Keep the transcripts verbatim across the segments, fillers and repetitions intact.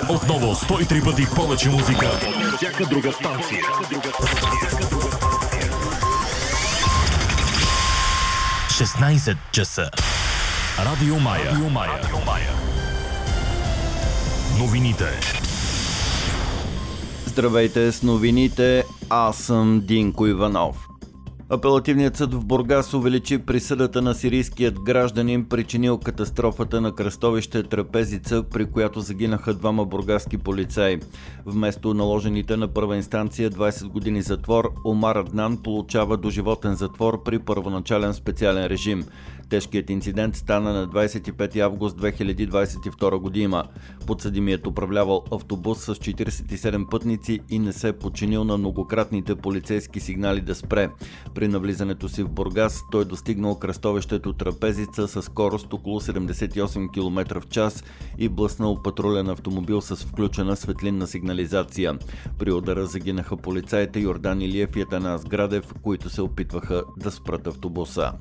Отново сто и три пъти повече музика. Всяка друга станция. шестнайсет часа. Радио Мая. Радио Мая. Новините. Здравейте с новините, аз съм Динко Иванов. Апелативният съд в Бургас увеличи присъдата на сирийският гражданин, причинил катастрофата на кръстовище Трапезица, при която загинаха двама бургаски полицаи. Вместо наложените на първа инстанция двайсет години затвор, Омар Аднан получава доживотен затвор при първоначален специален режим. Тежкият инцидент стана на двайсет и пети август две хиляди двайсет и втора година. Подсъдимият управлявал автобус с четирийсет и седем пътници и не се е подчинил на многократните полицейски сигнали да спре. При навлизането си в Бургас той достигнал кръстовището Трапезица със скорост около седемдесет и осем километра в час и блъснал патрулен автомобил с включена светлинна сигнализация. При удара загинаха полицаите Йордан Илиев и Атанас Градев, които се опитваха да спрат автобуса.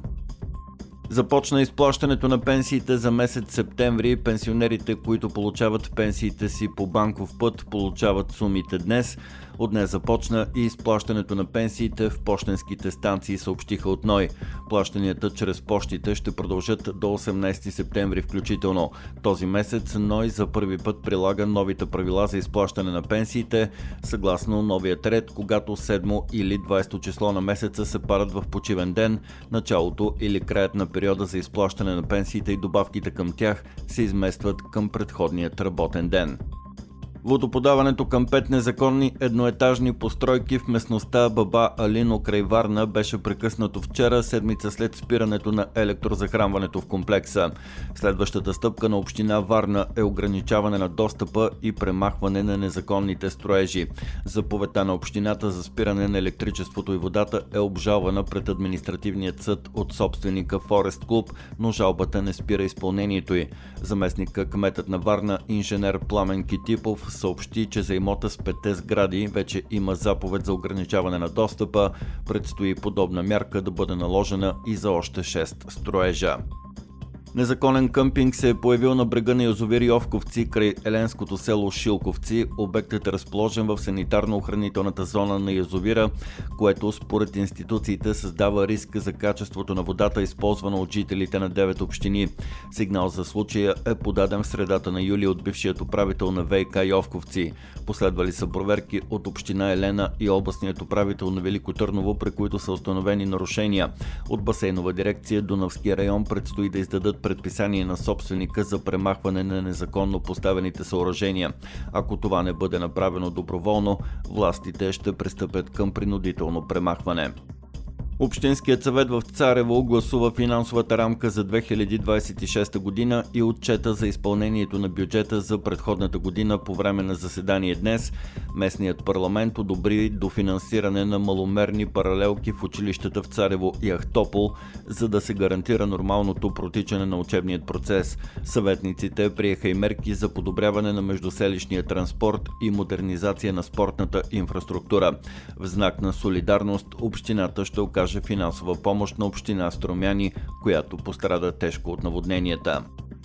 Започна изплащането на пенсиите за месец септември. Пенсионерите, които получават пенсиите си по банков път, получават сумите днес. От днес започна и изплащането на пенсиите в пощенските станции, съобщиха от НОИ. Плащанията чрез пощите ще продължат до осемнайсети септември включително. Този месец НОИ за първи път прилага новите правила за изплащане на пенсиите, съгласно новият ред, когато седмо или двайсето число на месеца се падат в почивен ден, началото или краят на периода за изплащане на пенсиите и добавките към тях се изместват към предходният работен ден. Водоподаването към пет незаконни едноетажни постройки в местността Баба Алино край Варна беше прекъснато вчера, седмица след спирането на електрозахранването в комплекса. Следващата стъпка на община Варна е ограничаване на достъпа и премахване на незаконните строежи. Заповедта на общината за спиране на електричеството и водата е обжалвана пред административният съд от собственика Форест Клуб, но жалбата не спира изпълнението й. Заместник кметът на Варна, инженер Пламен Китипов, съобщи, че за имота с петте сгради вече има заповед за ограничаване на достъпа. Предстои подобна мярка да бъде наложена и за още шест строежа. Незаконен къмпинг се е появил на брега на язовир Йовковци край еленското село Шилковци. Обектът е разположен в санитарно-охранителната зона на язовира, което според институциите създава риск за качеството на водата, използвана от жителите на девет общини. Сигнал за случая е подаден в средата на юли от бившият управител на ВиК Йовковци. Последвали са проверки от община Елена и областният управител на Велико Търново, при които са установени нарушения. От басейнова дирекция Дунавски район предстои да издадат предписание на собственика за премахване на незаконно поставените съоръжения. Ако това не бъде направено доброволно, властите ще пристъпят към принудително премахване. Общинският съвет в Царево гласува финансовата рамка за две хиляди двайсет и шеста година и отчета за изпълнението на бюджета за предходната година по време на заседание днес. Местният парламент одобри дофинансиране на маломерни паралелки в училищата в Царево и Ахтопол, за да се гарантира нормалното протичане на учебният процес. Съветниците приеха и мерки за подобряване на междуселищния транспорт и модернизация на спортната инфраструктура. В знак на солидарност общината ще окаже финансова помощ на община Струмяни, която пострада тежко от наводненията.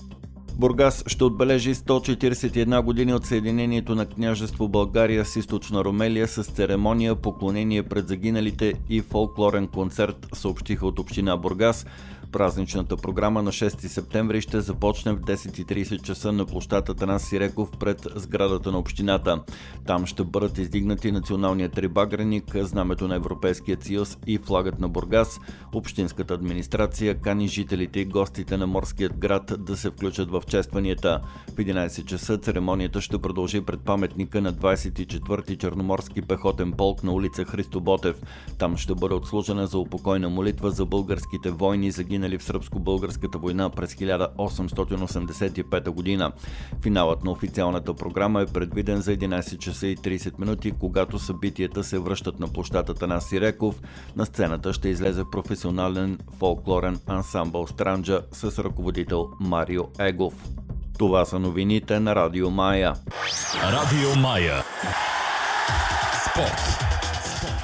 Бургас ще отбележи сто четирийсет и една години от съединението на княжество България с източна Румелия с церемония, поклонение пред загиналите и фолклорен концерт, съобщиха от община Бургас. Празничната програма на шести септември ще започне в десет и трийсет часа на площад Атанас Сиреков пред сградата на общината. Там ще бъдат издигнати националният рибагреник, знамето на Европейския съюз и флагът на Бургас. Общинската администрация кани жителите и гостите на морският град да се включат в честванията. В единайсет часа церемонията ще продължи пред паметника на двайсет и четвърти Черноморски пехотен полк на улица Христо Ботев. Там ще бъде отслужена за упокойна молитва за българските войни, загинали в Сръбско-българската война през хиляда осемстотин осемдесет и пета година. Финалът на официалната програма е предвиден за единайсет часа и трийсет минути, когато събитията се връщат на площад Атанас Сиреков. На сцената ще излезе професионален фолклорен ансамбъл Странджа с ръководител Марио Егов. Това са новините на Радио Мая. Радио Мая. Спорт.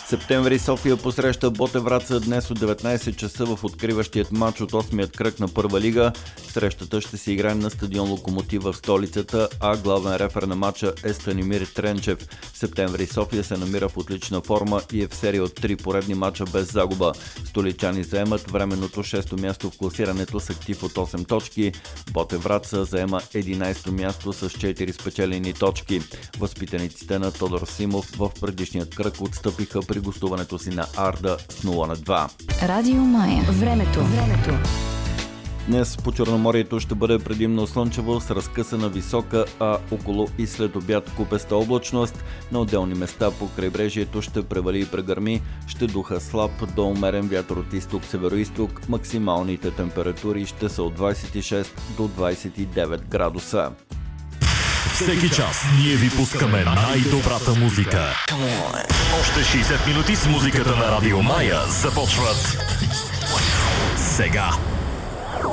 Септември София посреща Ботев Враца днес от деветнайсет часа в откриващият матч от осмият кръг на Първа лига. Срещата ще се играе на стадион Локомотив в столицата, а главен рефер на матча е Станимир Тренчев. Септември София се намира в отлична форма и е в серия от три поредни матча без загуба. Столичани заемат временното шесто място в класирането с актив от осем точки. Ботев Враца заема единайсето място с четири спечелени точки. Възпитаниците на Тодор Симов в предишният кръг отстъпиха при гостуването си на Арда с нула на два. Радио Мая. Времето. Времето. Днес по Черноморието ще бъде предимно слънчево с разкъсана висока, а около и след обяд купеста облачност. На отделни места по крайбрежието ще превали и прегърми, ще духа слаб до умерен вятър от изток-североизток. Максималните температури ще са от двайсет и шест до двайсет и девет градуса. Всеки час ние ви пускаме най-добрата музика. Още шейсет минути с музиката на Радио Мая започват сега.